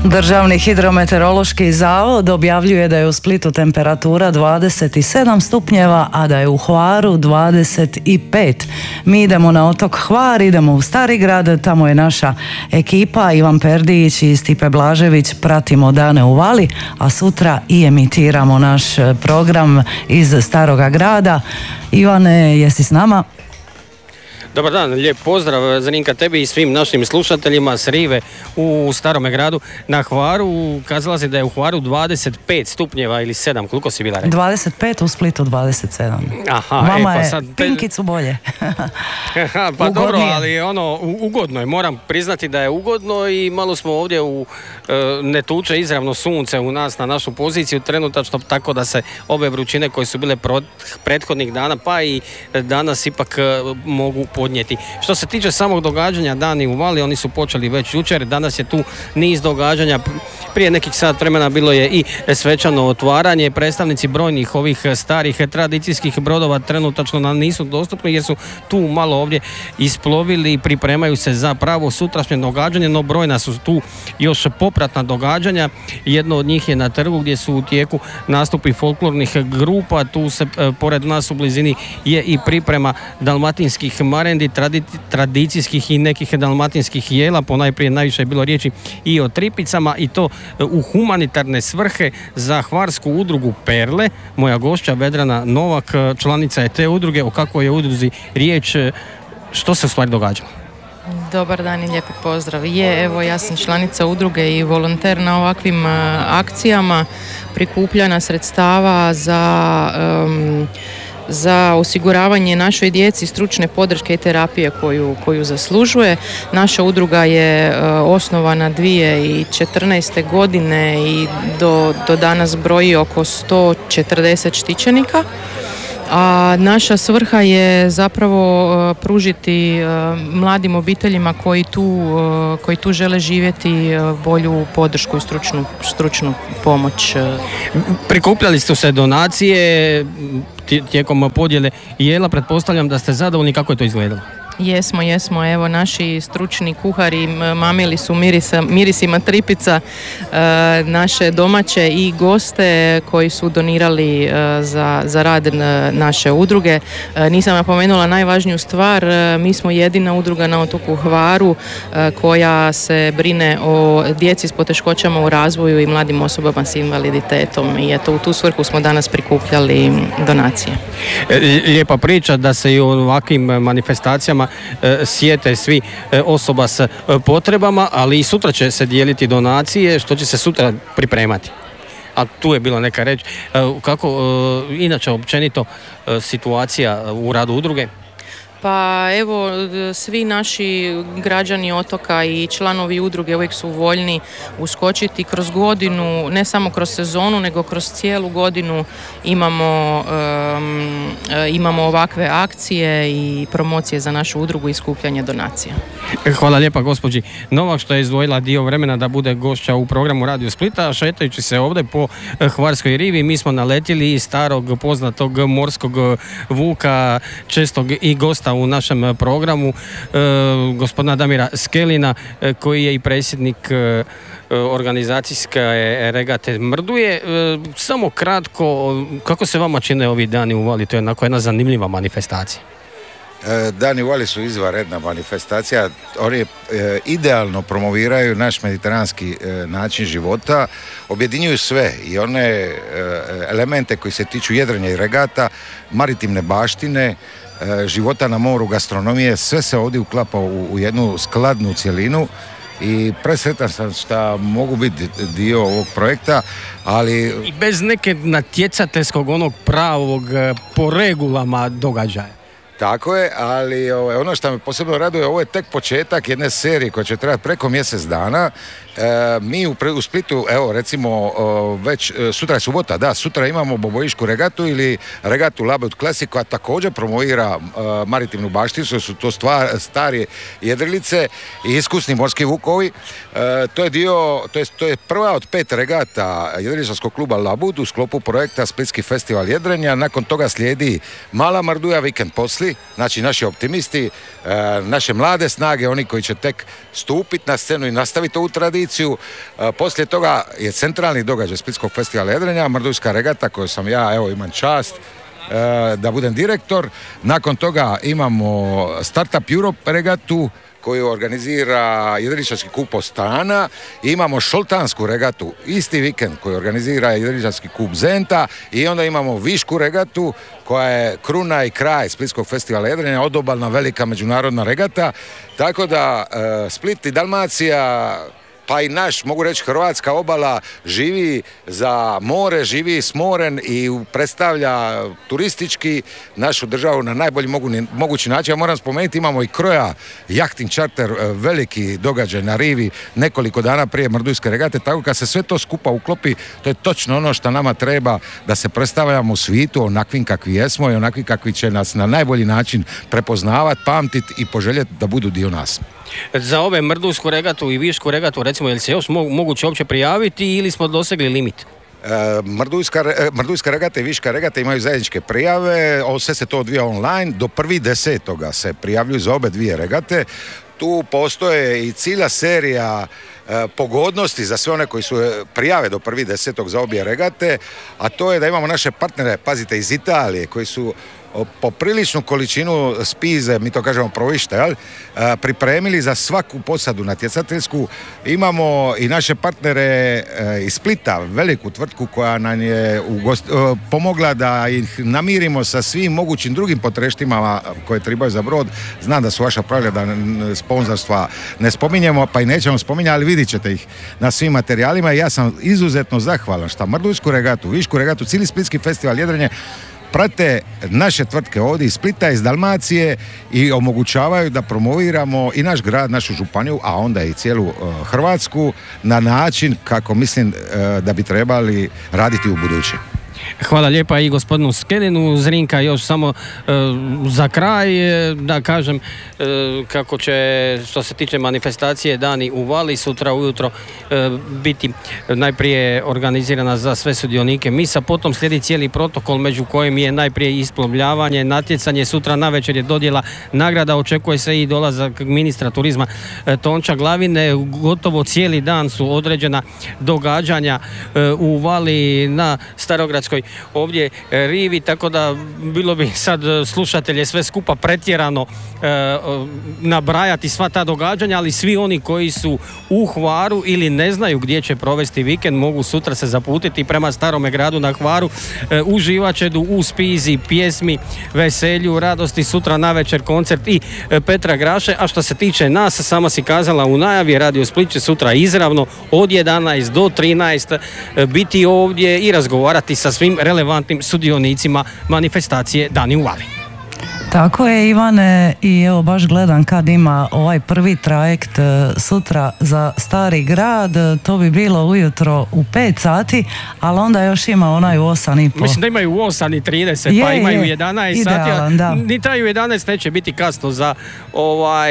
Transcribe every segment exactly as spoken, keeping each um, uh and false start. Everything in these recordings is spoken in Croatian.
Državni hidrometeorološki zavod objavljuje da je u Splitu temperatura dvadeset sedam stupnjeva, a da je u Hvaru dvadeset pet. Mi idemo na otok Hvar, idemo u Starigrad, tamo je naša ekipa Ivan Perdić i Stipe Blažević, pratimo dane u Vali, a sutra i emitiramo naš program iz Staroga Grada. Ivane, jesi s nama? Dobar dan, lijep pozdrav Zrinka tebi i svim našim slušateljima s Rive u Starome Gradu. Na Hvaru, kazala si da je u Hvaru dvadeset pet stupnjeva ili sedam, koliko si bila rekla? dvadeset pet, u Splitu dvadeset sedam. Aha, vama e, pa je sad... pinkicu bolje. Pa dobro, ali ono, ugodno je, moram priznati da je ugodno i malo smo ovdje u, ne tuče izravno sunce u nas na našu poziciju trenutačno, tako da se ove vrućine koje su bile prethodnih dana pa i danas ipak mogu podnijeti. Što se tiče samog događanja Dani u Vali, oni su počeli već jučer, danas je tu niz događanja. Prije nekih sat vremena bilo je i svečano otvaranje. Predstavnici brojnih ovih starih tradicijskih brodova trenutačno nam nisu dostupni jer su tu malo ovdje isplovili i pripremaju se za pravo sutrašnje događanje, no brojna su tu još popratna događanja. Jedno od njih je na trgu gdje su u tijeku nastupi folklornih grupa. Tu se pored nas u blizini je i priprema dalmatinskih marendi, tradi, tradicijskih i nekih dalmatinskih jela. Ponajprije najviše je bilo riječi i o tripicama i to u humanitarne svrhe za hvarsku udrugu Perle. Moja gošća Vedrana Novak, članica je te udruge. O kakvoj je udruzi riječ, što se u stvari događa? Dobar dan i lijepi pozdrav. Je, evo, ja sam članica udruge i volonter na ovakvim uh, akcijama prikupljanja sredstava za um, za osiguravanje našoj djeci stručne podrške i terapije koju, koju zaslužuje. Naša udruga je uh, osnovana dvije tisuće četrnaeste. godine i do, do danas broji oko sto četrdeset štićenika. A naša svrha je zapravo uh, pružiti uh, mladim obiteljima koji tu, uh, koji tu žele živjeti uh, bolju podršku i stručnu, stručnu pomoć. Prikupljali ste se donacije tijekom podjele jela, pretpostavljam da ste zadovoljni, kako je to izgledalo? Jesmo, jesmo. Evo, naši stručni kuhari mamili su mirisa, mirisima tripica e, naše domaće i goste koji su donirali e, za, za rad naše udruge. E, nisam napomenula najvažniju stvar, e, mi smo jedina udruga na otoku Hvaru e, koja se brine o djeci s poteškoćama u razvoju i mladim osobama s invaliditetom i eto, u tu svrhu smo danas prikupljali donacije. Lijepa priča da se i u ovakvim manifestacijama sjete svi osoba s potrebama, ali i sutra će se dijeliti donacije, što će se sutra pripremati. A tu je bila neka reč. Kako inače općenito situacija u radu udruge? Pa evo, svi naši građani otoka i članovi udruge uvijek su voljni uskočiti kroz godinu, ne samo kroz sezonu, nego kroz cijelu godinu imamo, um, imamo ovakve akcije i promocije za našu udrugu i skupljanje donacija. Hvala lijepa gospođi Novak što je izdvojila dio vremena da bude gošća u programu Radio Splita. Šetajući se ovdje po Hvarskoj rivi, mi smo naletjeli iz starog poznatog morskog vuka, čestog i gosta u našem programu, e, gospodina Damira Skelina, e, koji je i predsjednik e, organizacijske regate Mrduje. E, samo kratko, kako se vama čine ovi dani u Vali? To je onako jedna zanimljiva manifestacija. Dani u Vali su izvanredna manifestacija. Oni e, idealno promoviraju naš mediteranski e, način života, objedinjuju sve i one e, elemente koji se tiču jedrenja i regata, maritimne baštine, života na moru, gastronomije, sve se ovdje uklapa u, u jednu skladnu cjelinu i presretan sam što mogu biti dio ovog projekta, ali... I bez neke natjecateljskog onog pravog po regulama događaja. Tako je, ali ono što me posebno raduje, ovo je tek početak jedne serije koja će trajati preko mjesec dana. E, mi u, u Splitu, evo recimo već sutra je subota, da, sutra imamo bobojišku regatu ili regatu Labud Classic koja također promovira e, maritimnu baštinu, su to stvar, starije jedrilice i iskusni morski vukovi. E, to je dio, to je, to je prva od pet regata jedriličarskog kluba Labud u sklopu projekta Splitski festival jedrenja. Nakon toga slijedi Mala Mrduja vikend poslije odrasli, znači naši optimisti, naše mlade snage, oni koji će tek stupiti na scenu i nastaviti ovu tradiciju. Poslije toga je centralni događaj Splitskog festivala jedrenja, Mrdujska regata koju sam ja, evo imam čast da budem direktor. Nakon toga imamo Startup Europe regatu koju organizira jedriličarski klub Ostana, i imamo Šoltansku regatu isti vikend koju organizira jedriličarski klub Zenta, i onda imamo Višku regatu koja je kruna i kraj Splitskog festivala jedrenja, odobalna velika međunarodna regata, tako da e, Split i Dalmacija, pa i naš, mogu reći, hrvatska obala živi za more, živi smoren i predstavlja turistički našu državu na najbolji mogući način. Ja moram spomenuti, imamo i Kroja, jahting charter, veliki događaj na rivi nekoliko dana prije Mrdujske regate, tako kad se sve to skupa uklopi, to je točno ono što nama treba da se predstavljamo u svijetu onakvim kakvi jesmo i onakvi kakvi će nas na najbolji način prepoznavati, pamtiti i poželjeti da budu dio nas. Za ove Mrdujsku regatu i Višku regatu, recimo, je li se još moguće uopće prijaviti ili smo dosegli limit? Mrdujska, Mrdujska regata i Viška regata imaju zajedničke prijave, sve se to odvija online, do prvog desetoga se prijavljuju za obe dvije regate. Tu postoje i cilja serija e, pogodnosti za sve one koji su prijave do prvog desetog za obje regate, a to je da imamo naše partnere, pazite, iz Italije, koji su popriličnu količinu spize, mi to kažemo provište, jel, pripremili za svaku posadu natjecateljsku. Imamo i naše partnere iz Splita, veliku tvrtku koja nam je ugost, pomogla da ih namirimo sa svim mogućim drugim potreštima koje trebaju za brod. Znam da su vaša pravila da sponzorstva ne spominjemo, pa i nećemo spominjati, ali vidit ćete ih na svim materijalima. Ja sam izuzetno zahvalan što Mrdujsku regatu, Višku regatu, cijeli Splitski festival jedrenje prate naše tvrtke ovdje iz Splita, iz Dalmacije, i omogućavaju da promoviramo i naš grad, našu županiju, a onda i cijelu uh, Hrvatsku na način kako mislim uh, da bi trebali raditi u buduće. Hvala lijepa i gospodinu Skelinu. Zrinka, još samo e, za kraj e, da kažem e, kako će, što se tiče manifestacije Dani u Vali, sutra ujutro e, biti najprije organizirana za sve sudionike misa, potom slijedi cijeli protokol među kojim je najprije isplovljavanje, natjecanje, sutra navečer je dodjela nagrada, očekuje se i dolazak ministra turizma e, Tonča Glavine. Gotovo cijeli dan su određena događanja e, u Vali, na Starogradskoj ovdje rivi, tako da bilo bi sad slušatelje sve skupa pretjerano e, nabrajati sva ta događanja, ali svi oni koji su u Hvaru ili ne znaju gdje će provesti vikend mogu sutra se zaputiti prema Starome gradu na Hvaru, e, uživat će u spizi, pjesmi, veselju, radosti, sutra navečer koncert i e, Petra Graše. A što se tiče nas, sama si kazala u najavi, Radio Split će sutra izravno od jedanaest do trinaest e, biti ovdje i razgovarati sa svim relevantnim sudionicima manifestacije Dani u Vali. Tako je, Ivane, i evo baš gledam kad ima ovaj prvi trajekt sutra za Stari grad, to bi bilo ujutro u pet sati, ali onda još ima onaj u osam i po. Mislim da imaju u osam i trideset, je, pa imaju je, jedanaest sati, a ni taj u jedanaest neće biti kasno za ovaj,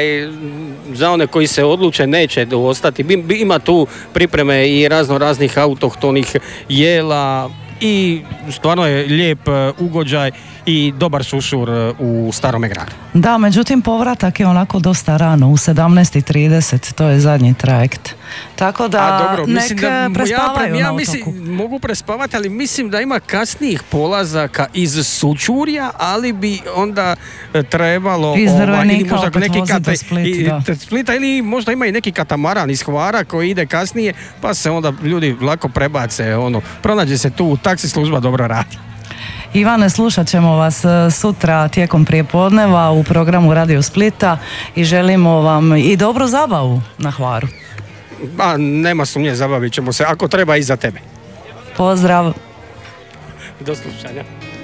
za one koji se odluče neće ostati. Ima tu pripreme i razno raznih autohtonih jela i stvarno je lijep ugođaj i dobar šušur u Starome gradu. Da, međutim povratak je onako dosta rano, u sedamnaest i trideset, to je zadnji trajekt. Tako da A, dobro, nek mislim da, prespavaju ja, ja na mislim, otoku. mogu prespavati, ali mislim da ima kasnijih polazaka iz Sučurja, ali bi onda trebalo iz ovaj, ili možda neki kata, Split, i, Splita, ili možda ima i neki katamaran iz Hvara koji ide kasnije, pa se onda ljudi lako prebace, ono, pronađe se tu, taksi služba dobro radi. Ivane, slušat ćemo vas sutra tijekom prijepodneva u programu Radio Splita i želimo vam i dobru zabavu na Hvaru. A, nema sumnje, zabavit ćemo se, ako treba i za tebe. Pozdrav. Do slušanja.